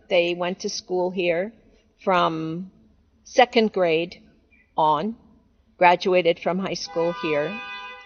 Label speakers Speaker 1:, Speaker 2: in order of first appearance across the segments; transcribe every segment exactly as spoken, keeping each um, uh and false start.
Speaker 1: They went to school here from second grade on, graduated from high school here,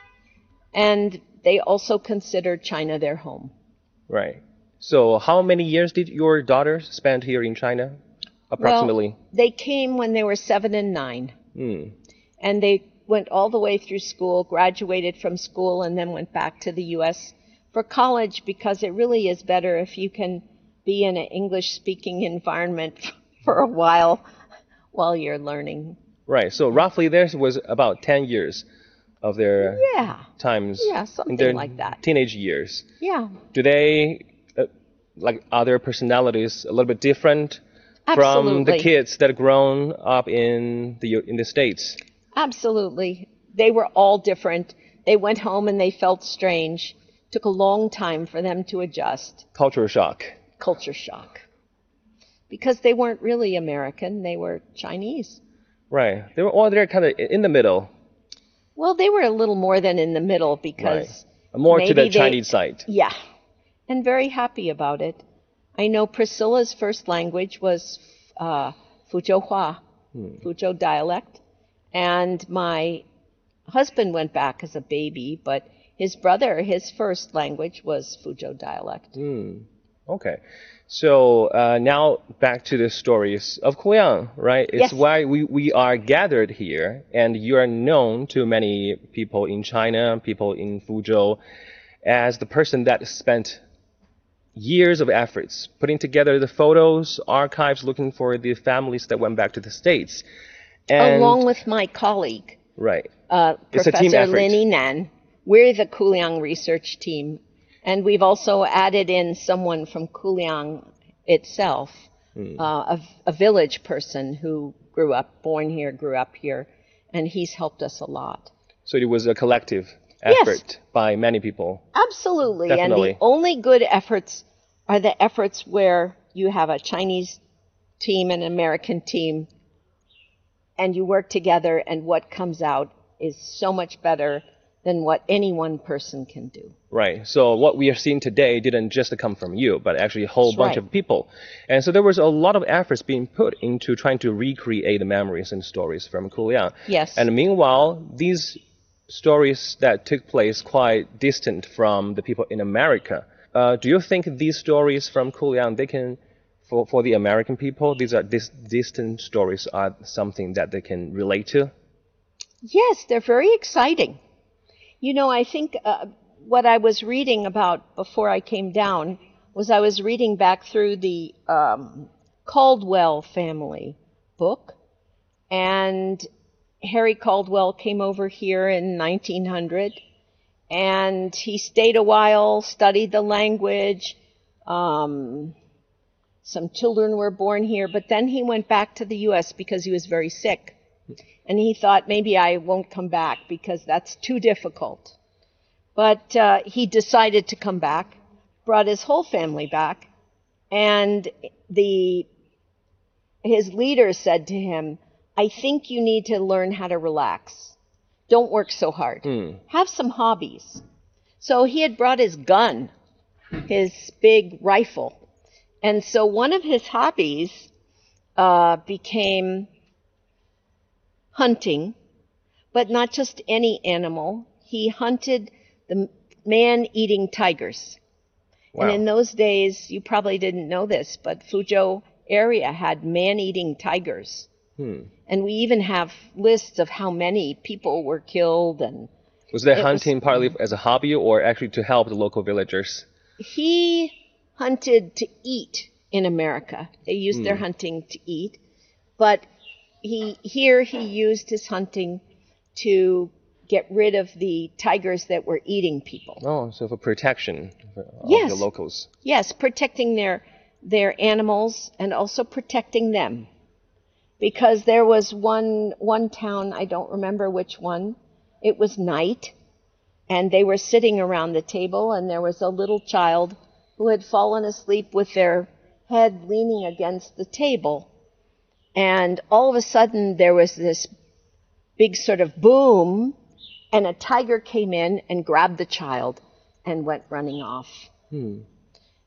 Speaker 1: and they also consider China their home.
Speaker 2: Right. So how many years did your daughter spend here in China, approximately?
Speaker 1: Well, they came when they were seven and nine.
Speaker 2: Mm.
Speaker 1: And they went all the way through school, graduated from school, and then went back to the U S for college, because it really is better if you can be in an English-speaking environment for a while while you're learning.
Speaker 2: Right. So roughly there was about ten years of their
Speaker 1: Yeah.
Speaker 2: times
Speaker 1: Yeah,
Speaker 2: in
Speaker 1: something
Speaker 2: their
Speaker 1: like that.
Speaker 2: teenage years.
Speaker 1: Yeah.
Speaker 2: Do they, uh, like, are their personalities a little bit different from
Speaker 1: Absolutely.
Speaker 2: the kids that grown up in the in the States?
Speaker 1: Absolutely. They were all different. They went home and they felt strange. Took a long time for them to adjust.
Speaker 2: Cultural shock.
Speaker 1: Culture shock. Because they weren't really American, they were Chinese.
Speaker 2: Right. They were all there kind of in the middle.
Speaker 1: Well, they were a little more than in the middle, because
Speaker 2: Right. More to
Speaker 1: maybe
Speaker 2: the
Speaker 1: they-
Speaker 2: Chinese side.
Speaker 1: Yeah, and very happy about it. I know Priscilla's first language was uh, Fuzhou Hua,
Speaker 2: Hmm.
Speaker 1: Fuzhou dialect, and my husband went back as a baby, but his brother, his first language was Fuzhou dialect.
Speaker 2: Hmm. Okay. So uh, now back to the stories of Kuyang, right? It's
Speaker 1: Yes.
Speaker 2: why we, we are gathered here, and you are known to many people in China, people in Fuzhou, as the person that spent years of efforts putting together the photos, archives, looking for the families that went back to the States. And,
Speaker 1: Along with my colleague,
Speaker 2: right.
Speaker 1: uh,
Speaker 2: It's a team
Speaker 1: Professor
Speaker 2: effort.
Speaker 1: Lin Yinan. We're the Kuliang research team, and we've also added in someone from Kuliang itself,
Speaker 2: Hmm.
Speaker 1: uh, a, a village person who grew up, born here, grew up here, and he's helped us a lot.
Speaker 2: So it was a collective
Speaker 1: Yes.
Speaker 2: effort by many people.
Speaker 1: Absolutely.
Speaker 2: Definitely.
Speaker 1: And the only good efforts are the efforts where you have a Chinese team and an American team, and you work together, and what comes out is so much better than what any one person can do.
Speaker 2: Right. So what we are seeing today didn't just come from you, but actually a whole
Speaker 1: That's
Speaker 2: bunch
Speaker 1: right.
Speaker 2: of people. And so there was a lot of efforts being put into trying to recreate the memories and stories from Kuliang.
Speaker 1: Yes.
Speaker 2: And meanwhile, these stories that took place quite distant from the people in America. Uh, do you think these stories from Kuliang, they can, for, for the American people, these are dis- distant stories are something that they can relate to?
Speaker 1: Yes, they're very exciting. You know, I think uh, what I was reading about before I came down was I was reading back through the um, Caldwell family book, and Harry Caldwell came over here in nineteen hundred, and he stayed a while, studied the language. Um, some children were born here, but then he went back to the U S because he was very sick. And he thought, maybe I won't come back because that's too difficult. But uh, he decided to come back, brought his whole family back, and the his leader said to him, I think you need to learn how to relax. Don't work so hard.
Speaker 2: Mm.
Speaker 1: Have some hobbies. So he had brought his gun, his big rifle. And so one of his hobbies uh, became hunting, but not just any animal. He hunted the man-eating tigers.
Speaker 2: Wow.
Speaker 1: And in those days, you probably didn't know this, but Fuzhou area had man-eating tigers.
Speaker 2: Hmm.
Speaker 1: And we even have lists of how many people were killed. And
Speaker 2: Was that
Speaker 1: it
Speaker 2: hunting
Speaker 1: was-
Speaker 2: partly as a hobby or actually to help the local villagers?
Speaker 1: he hunted to eat in America. They used their
Speaker 2: Hmm.
Speaker 1: hunting to eat. But he here he used his hunting to get rid of the tigers that were eating people.
Speaker 2: Oh, so for protection of
Speaker 1: Yes.
Speaker 2: the locals.
Speaker 1: Yes, protecting their their animals and also protecting them. Because there was one one town, I don't remember which one. It was night, and they were sitting around the table, and there was a little child who had fallen asleep with their head leaning against the table. And all of a sudden, there was this big sort of boom, and a tiger came in and grabbed the child and went running off.
Speaker 2: Hmm.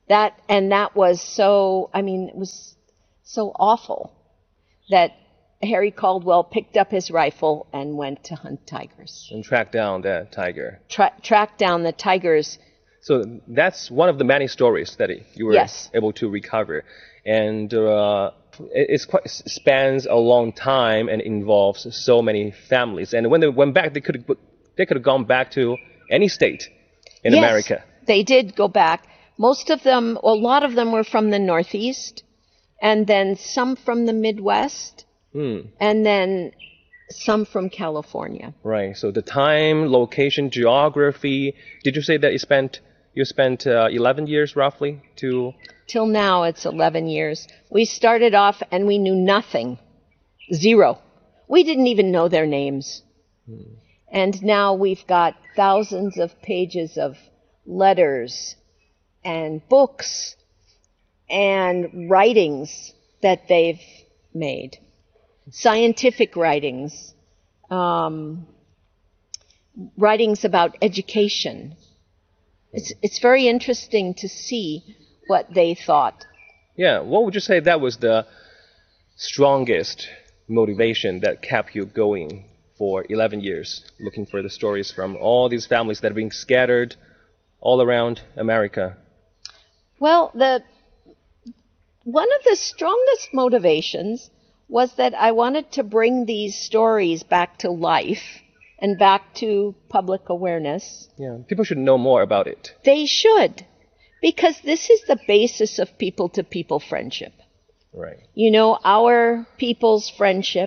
Speaker 1: That and that was so. I mean, it was so awful that Harry Caldwell picked up his rifle and went to hunt tigers.
Speaker 2: And track down that tiger.
Speaker 1: Tra- tracked down the tigers.
Speaker 2: So that's one of the many stories that you were
Speaker 1: Yes.
Speaker 2: able to recover. And uh, it it's quite, spans a long time and involves so many families. And when they went back, they could they could have gone back to any state in
Speaker 1: Yes,
Speaker 2: America.
Speaker 1: They did go back. Most of them, a lot of them were from the Northeast, and then some from the Midwest,
Speaker 2: Hmm.
Speaker 1: and then some from California.
Speaker 2: Right. So the time, location, geography. Did you say that you spent you spent uh, eleven years roughly to?
Speaker 1: Till now, it's eleven years. We started off and we knew nothing. Zero. We didn't even know their names.
Speaker 2: Hmm.
Speaker 1: And now we've got thousands of pages of letters and books and writings that they've made. Scientific writings, um, writings about education. It's, it's very interesting to see what they thought.
Speaker 2: Yeah. What would you say that was the strongest motivation that kept you going for eleven years, looking for the stories from all these families that are being scattered all around America?
Speaker 1: Well, the one of the strongest motivations was that I wanted to bring these stories back to life and back to public awareness.
Speaker 2: Yeah. People should know more about it.
Speaker 1: They should, because this is the basis of people-to-people friendship.
Speaker 2: Right.
Speaker 1: You know, our people's friendship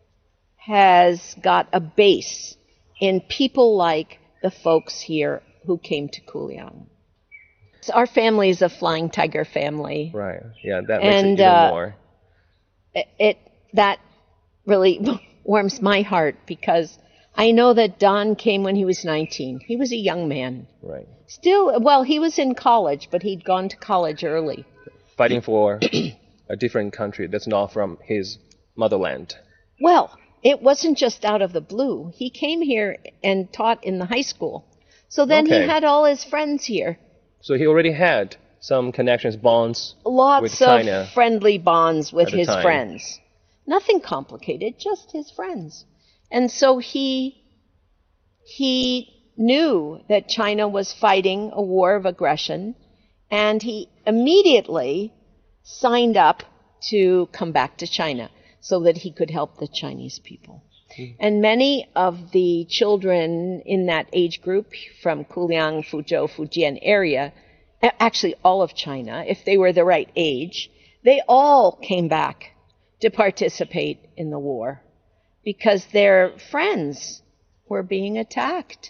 Speaker 1: has got a base in people like the folks here who came to Kuliang. So our family is a flying tiger family.
Speaker 2: Right. Yeah. That makes
Speaker 1: And,
Speaker 2: it even
Speaker 1: uh,
Speaker 2: more.
Speaker 1: It, it that really warms my heart because I know that Don came when he was nineteen. He was a young man.
Speaker 2: Right.
Speaker 1: Still, well, he was in college, but he'd gone to college early.
Speaker 2: Fighting for a different country that's not from his motherland.
Speaker 1: Well, it wasn't just out of the blue. He came here and taught in the high school. So then
Speaker 2: Okay.
Speaker 1: he had all his friends here.
Speaker 2: So he already had some connections, bonds
Speaker 1: Lots
Speaker 2: with China.
Speaker 1: of friendly bonds with
Speaker 2: at the
Speaker 1: his
Speaker 2: time.
Speaker 1: friends. Nothing complicated, just his friends. And so he he knew that China was fighting a war of aggression, and he immediately signed up to come back to China so that he could help the Chinese people. And many of the children in that age group from Kuliang, Fuzhou, Fujian area, a- actually all of China, if they were the right age, they all came back to participate in the war because their friends were being attacked.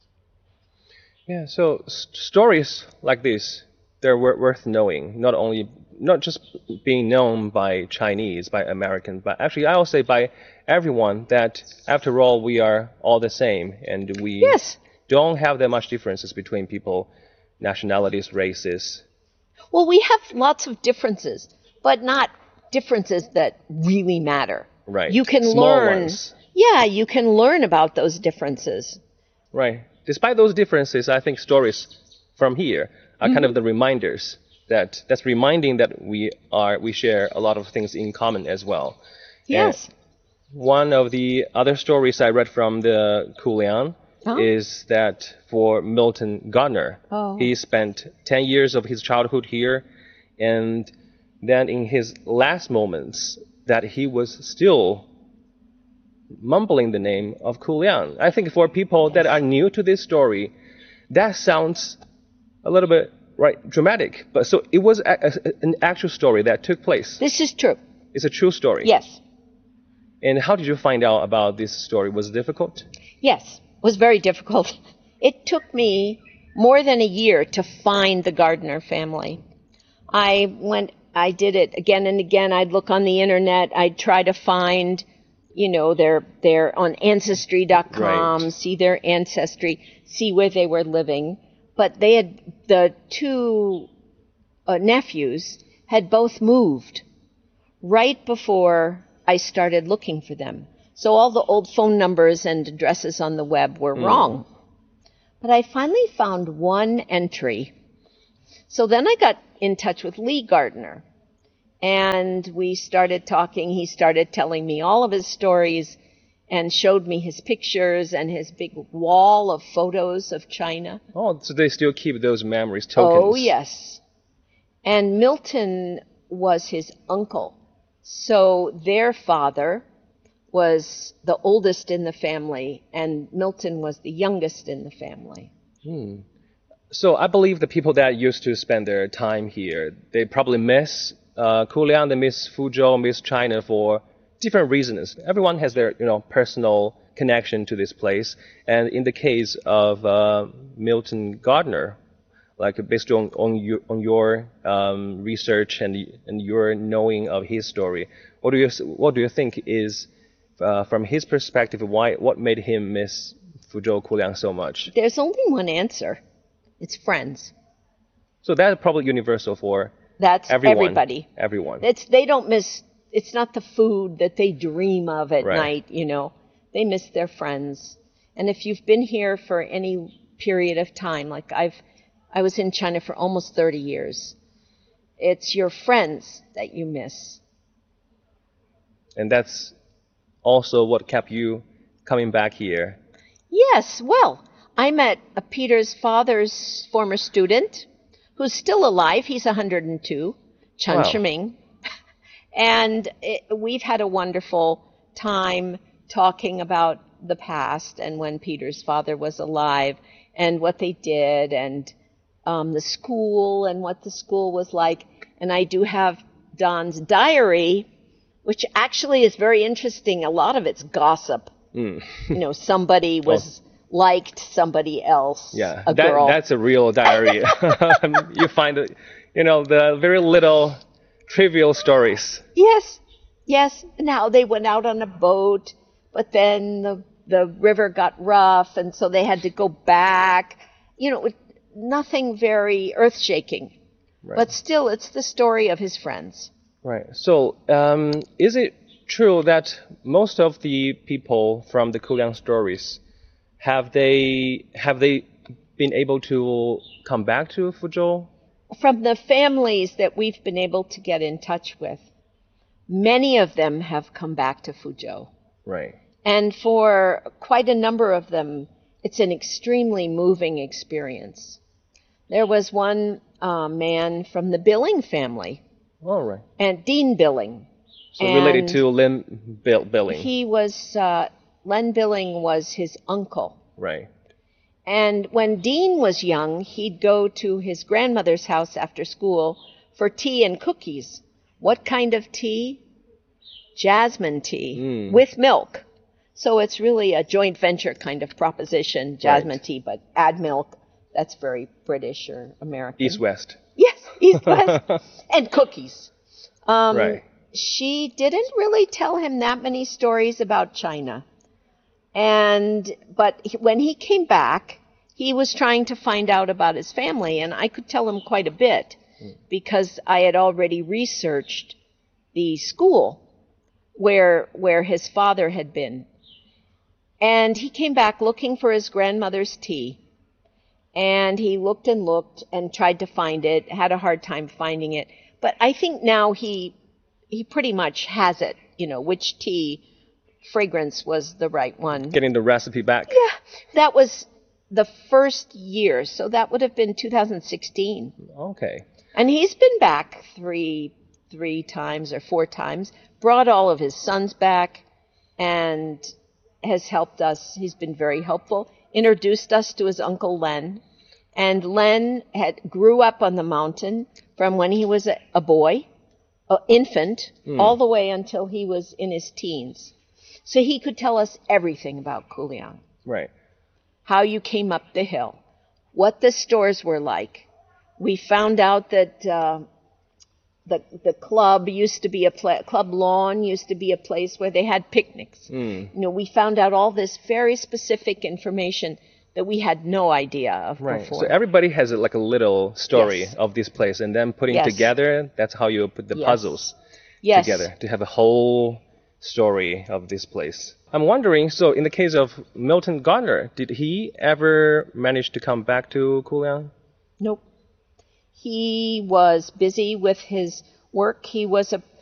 Speaker 2: Yeah, so s- stories like this, they're wor- worth knowing. Not only, not just being known by Chinese, by Americans, but actually I will say by everyone that after all we are all the same and we
Speaker 1: Yes.
Speaker 2: don't have that much differences between people, nationalities, races.
Speaker 1: Well, we have lots of differences, but not differences that really matter.
Speaker 2: Right.
Speaker 1: You can
Speaker 2: Small
Speaker 1: learn.
Speaker 2: ones.
Speaker 1: Yeah, you can learn about those differences.
Speaker 2: Right. Despite those differences, I think stories from here are kind of the reminders that that's reminding that we are we share a lot of things in common as well.
Speaker 1: Yes.
Speaker 2: One of the other stories I read from the Kuliang
Speaker 1: Huh?
Speaker 2: is that for Milton Gardner,
Speaker 1: Oh.
Speaker 2: he spent ten years of his childhood here, and then in his last moments, that he was still mumbling the name of Kuliang. I think for people that are new to this story, that sounds a little bit right dramatic. But so it was a, a, an actual story that took place.
Speaker 1: This is true.
Speaker 2: It's a true story.
Speaker 1: Yes.
Speaker 2: And how did you find out about this story? Was it difficult?
Speaker 1: Yes. It was very difficult. It took me more than a year to find the Gardner family. I went, I did it again and again. I'd look on the internet. I'd try to find, you know, their, their on ancestry dot com,
Speaker 2: Right.
Speaker 1: see their ancestry, see where they were living. But they had, the two uh, nephews had both moved right before I started looking for them. So all the old phone numbers and addresses on the web were wrong. But I finally found one entry So then I got in touch with Lee Gardner, and we started talking. He started telling me all of his stories and showed me his pictures and his big wall of photos of China.
Speaker 2: Oh, so they still keep those memories, tokens.
Speaker 1: Oh, yes. And Milton was his uncle. So their father was the oldest in the family, and Milton was the youngest in the family.
Speaker 2: Hmm. So I believe the people that used to spend their time here, they probably miss uh, Kuliang, they miss Fuzhou, miss China for different reasons. Everyone has their, you know, personal connection to this place. And in the case of uh, Milton Gardner, like based on on your on your um, research and and your knowing of his story, what do you what do you think is uh, from his perspective, why what made him miss Fuzhou Kuliang so much?
Speaker 1: There's only one answer. It's friends.
Speaker 2: So that's probably universal for
Speaker 1: That's
Speaker 2: everyone.
Speaker 1: everybody.
Speaker 2: Everyone.
Speaker 1: It's they don't miss. It's not the food that they dream of at
Speaker 2: Right.
Speaker 1: night. You know, they miss their friends. And if you've been here for any period of time, like I've, I was in China for almost thirty years. It's your friends that you miss.
Speaker 2: And that's also what kept you coming back here.
Speaker 1: Yes, well, I met uh, Peter's father's former student, who's still alive. He's one hundred two, Chen
Speaker 2: Wow.
Speaker 1: Shiming. And it, we've had a wonderful time talking about the past and when Peter's father was alive and what they did and um, the school and what the school was like. And I do have Don's diary, which actually is very interesting. A lot of it's gossip.
Speaker 2: Mm.
Speaker 1: You know, somebody was liked somebody else,
Speaker 2: Yeah,
Speaker 1: a
Speaker 2: that,
Speaker 1: girl.
Speaker 2: that's a real diary. You find, you know, the very little trivial stories.
Speaker 1: Yes, yes. Now they went out on a boat, but then the the river got rough, and so they had to go back. You know, it, nothing very earth-shaking,
Speaker 2: Right.
Speaker 1: but still, it's the story of his friends.
Speaker 2: Right. So, um, is it true that most of the people from the Kuliang stories have they have they been able to come back to Fuzhou?
Speaker 1: From the families that we've been able to get in touch with, many of them have come back to Fuzhou.
Speaker 2: Right.
Speaker 1: And for quite a number of them, it's an extremely moving experience. There was one uh, man from the Billing family,
Speaker 2: All right.
Speaker 1: and Dean Billing.
Speaker 2: So related
Speaker 1: And
Speaker 2: to Lin Bill, Billing.
Speaker 1: He was, uh, Len Billing was his uncle.
Speaker 2: Right.
Speaker 1: And when Dean was young, he'd go to his grandmother's house after school for tea and cookies. What kind of tea? Jasmine tea
Speaker 2: Mm.
Speaker 1: with milk. So it's really a joint venture kind of proposition, jasmine
Speaker 2: Right.
Speaker 1: tea, but add milk. That's very British or American.
Speaker 2: East West.
Speaker 1: Yes, East West. And cookies. Um,
Speaker 2: Right.
Speaker 1: She didn't really tell him that many stories about China. And but he, when he came back, he was trying to find out about his family, and I could tell him quite a bit because I had already researched the school where where his father had been. And he came back looking for his grandmother's tea. And he looked and looked and tried to find it, had a hard time finding it. But I think now he he pretty much has it, you know, which tea fragrance was the right one.
Speaker 2: Getting the recipe back.
Speaker 1: Yeah, that was the first year, so that would have been two thousand sixteen.
Speaker 2: Okay.
Speaker 1: And he's been back three three times or four times, brought all of his sons back, and has helped us. He's been very helpful. Introduced us to his uncle Len, and Len had grew up on the mountain from when he was a, a boy, an infant,
Speaker 2: Mm.
Speaker 1: all the way until he was in his teens. So he could tell us everything about Kuliang.
Speaker 2: Right.
Speaker 1: How you came up the hill, what the stores were like. We found out that uh, the the club used to be a pla- club lawn used to be a place where they had picnics.
Speaker 2: Mm.
Speaker 1: You know, we found out all this very specific information that we had no idea of
Speaker 2: Right.
Speaker 1: before.
Speaker 2: So everybody has a, like a little story
Speaker 1: Yes.
Speaker 2: of this place, and then putting
Speaker 1: Yes.
Speaker 2: together, that's how you put the
Speaker 1: Yes.
Speaker 2: puzzles
Speaker 1: yes.
Speaker 2: together to have a whole story of this place. I'm wondering, so in the case of Milton Gardner, did he ever manage to come back to Kuliang?
Speaker 1: Nope. He was busy with his work. He was a